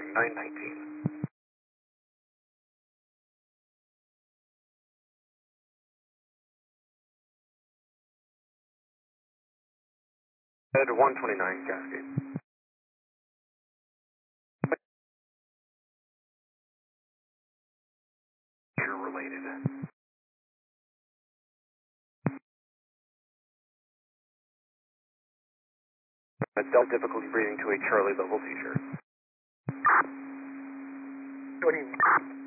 919. Ed 129, Cascade. You're related. Delta difficulty breathing to a Charlie level seizure. Good evening.